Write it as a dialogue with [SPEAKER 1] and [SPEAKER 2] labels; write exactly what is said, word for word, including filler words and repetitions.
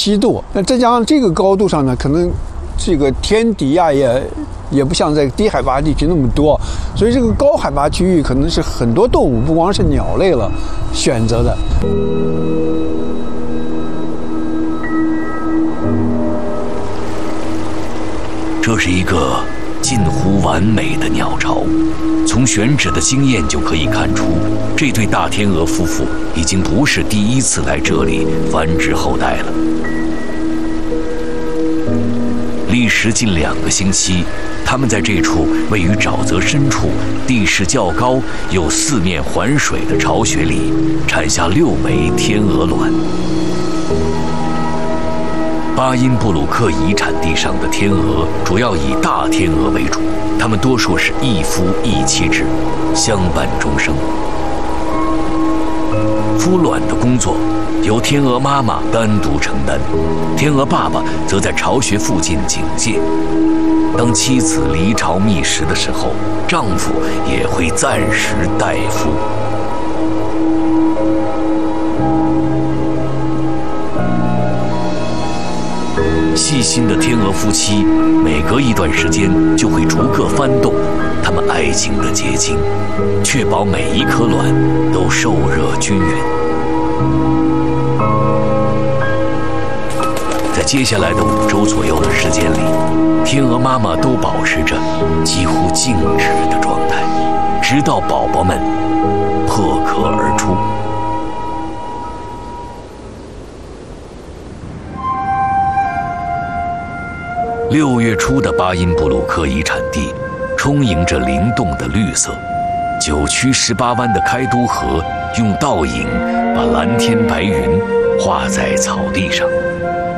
[SPEAKER 1] 七度。那再加上这个高度上呢，可能这个天敌啊也也不像在低海拔地区那么多，所以这个高海拔区域可能是很多动物，不光是鸟类了选择的。
[SPEAKER 2] 这是一个近乎完美的鸟巢，从选址的经验就可以看出，这对大天鹅夫妇已经不是第一次来这里繁殖后代了。历时近两个星期，他们在这处位于沼泽深处、地势较高又四面环水的巢穴里，产下六枚天鹅卵。巴音布鲁克遗产地上的天鹅主要以大天鹅为主，它们多数是一夫一妻制，相伴终生。孵卵的工作由天鹅妈妈单独承担，天鹅爸爸则在巢穴附近警戒。当妻子离巢觅食的时候，丈夫也会暂时代孵。细心的天鹅夫妻每隔一段时间就会逐个翻动它们爱情的结晶，确保每一颗卵都受热均匀。在接下来的五周左右的时间里，天鹅妈妈都保持着几乎静止的状态，直到宝宝们破壳而出。六月初的巴音布鲁克遗产地充盈着灵动的绿色，九曲十八弯的开都河用倒影把蓝天白云画在草地上。